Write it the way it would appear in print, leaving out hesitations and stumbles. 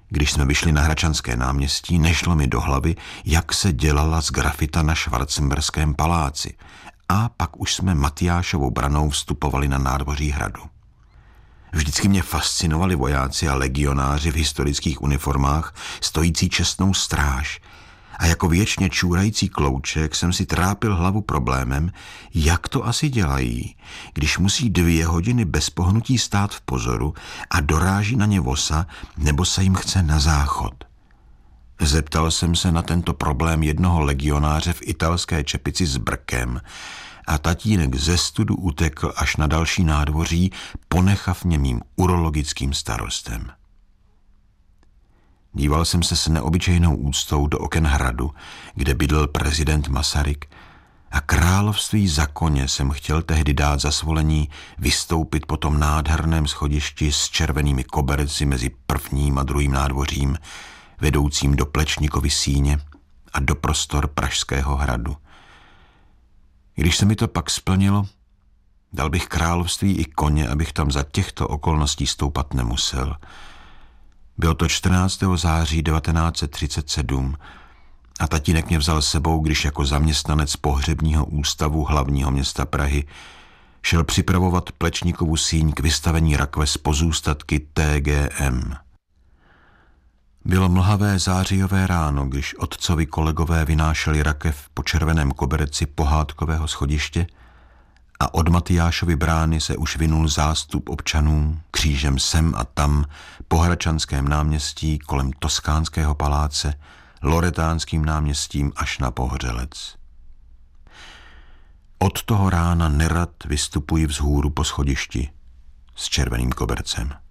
Když jsme vyšli na Hradčanské náměstí, nešlo mi do hlavy, jak se dělala z grafita na Schwarzenberském paláci, a pak už jsme Matyášovou branou vstupovali na nádvoří hradu. Vždycky mě fascinovali vojáci a legionáři v historických uniformách, stojící čestnou stráž, a jako věčně čůrající klouček jsem si trápil hlavu problémem, jak to asi dělají, když musí 2 hodiny bez pohnutí stát v pozoru a doráží na ně vosa nebo se jim chce na záchod. Zeptal jsem se na tento problém jednoho legionáře v italské čepici s brkem a tatínek ze studu utekl až na další nádvoří, ponechav mě mým urologickým starostem. Díval jsem se s neobyčejnou úctou do oken hradu, kde bydlel prezident Masaryk, a království za koně jsem chtěl tehdy dát za svolení vystoupit po tom nádherném schodišti s červenými koberci mezi prvním a druhým nádvořím, vedoucím do Plečnikovy síně a do prostor Pražského hradu. Když se mi to pak splnilo, dal bych království i koně, abych tam za těchto okolností stoupat nemusel. Bylo to 14. září 1937 a tatínek mě vzal sebou, když jako zaměstnanec pohřebního ústavu hlavního města Prahy šel připravovat Plečnikovu síň k vystavení rakve z pozůstatky TGM. Bylo mlhavé zářijové ráno, když otcovi kolegové vynášeli rakev po červeném koberci pohádkového schodiště a od Matyášovy brány se už vinul zástup občanů křížem sem a tam po Hradčanském náměstí kolem Toskánského paláce, Loretánským náměstím až na Pohřelec. Od toho rána nerad vystupuji vzhůru po schodišti s červeným kobercem.